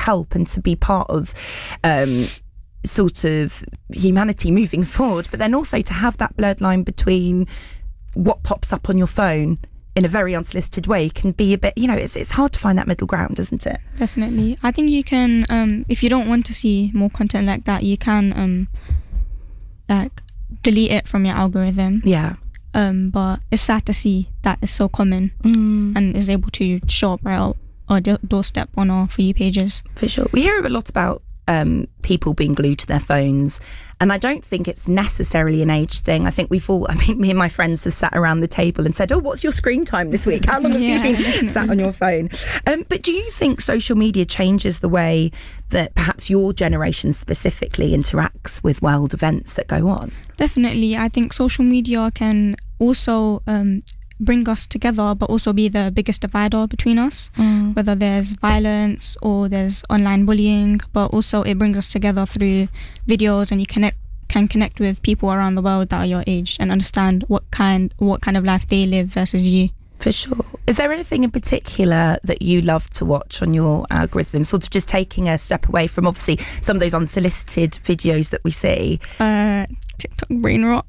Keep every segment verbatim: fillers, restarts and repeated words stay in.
help and to be part of um, sort of humanity moving forward, but then also to have that blurred line between what pops up on your phone in a very unsolicited way can be a bit, you know, it's it's hard to find that middle ground, isn't it? Definitely. I think you can, um, if you don't want to see more content like that, you can um, like delete it from your algorithm. Yeah. Um, but it's sad to see that it's so common mm. and is able to show up right out our doorstep on our For You pages. For sure. We hear a lot about um, people being glued to their phones, and I don't think it's necessarily an age thing. I think we've all, I mean, me and my friends have sat around the table and said, oh, what's your screen time this week? How long have yeah, you been definitely. sat on your phone? Um, but do you think social media changes the way that perhaps your generation specifically interacts with world events that go on? Definitely. I think social media can also um, bring us together, but also be the biggest divider between us, mm. whether there's violence or there's online bullying, but also it brings us together through videos, and you connect can connect with people around the world that are your age and understand what kind what kind of life they live versus you. For sure. Is there anything in particular that you love to watch on your algorithm, sort of just taking a step away from obviously some of those unsolicited videos that we see? Uh, TikTok brain rot.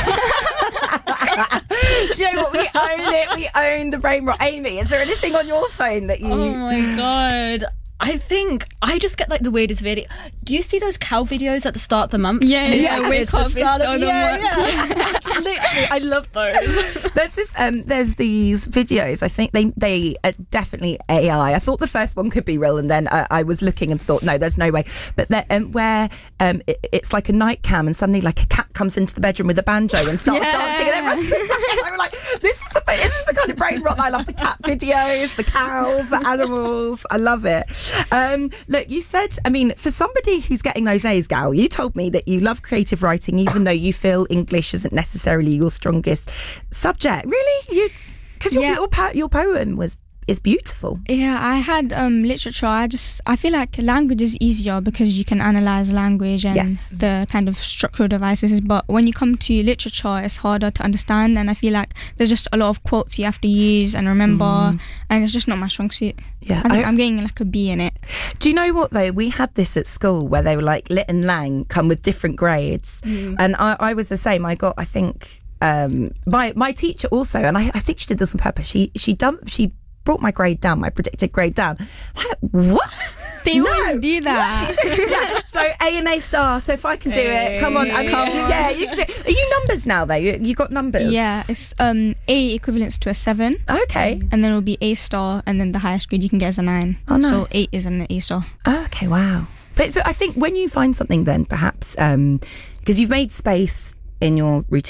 Do you know what? We own it. We own the brain rot. Amy, is there anything on your phone that you... Oh my God. I think I just get like the weirdest video. Do you see those cow videos at the start of the month? Yeah, yeah. yeah. Wake up, start of, the yeah, month. yeah. Literally, I love those. There's this, um, there's these videos. I think they they are definitely A I. I thought the first one could be real, and then I, I was looking and thought, no, there's no way. But um, where um, it, it's like a night cam, and suddenly like a cat comes into the bedroom with a banjo and starts yeah. dancing, and everyone's I'm like, this is the this is the kind of brain rot that I love. The cat videos, the cows, the animals. I love it. Um, look, you said, I mean, for somebody who's getting those A's, Gal, you told me that you love creative writing, even though you feel English isn't necessarily your strongest subject. Really? You, because your, Yeah. your, po- your poem was is beautiful. Yeah, I had um, literature. I just I feel like language is easier because you can analyze language and Yes. the kind of structural devices. But when you come to literature, it's harder to understand, and I feel like there's just a lot of quotes you have to use and remember, Mm. and it's just not my strong suit. Yeah, I think I- I'm getting like a B in it. Do you know what though? We had this at school where they were like Lit and Lang come with different grades, and I, I was the same. I got, I think, um, my my teacher also, and I, I think she did this on purpose. She she dumped she. brought my grade down, my predicted grade down. Like, what? They No. always do that. What do you do? Yeah. So A and A star. So if I can do it, come on. I mean, Come on. yeah, you can do it. Are you numbers now though? You, you got numbers? Yeah, it's um A equivalents to a seven, Okay. and then it'll be A star, and then the highest grade you can get is a nine. Oh, nice. So eight is an A star. Okay. Wow. But, but I think when you find something, then perhaps because um, you've made space in your routine.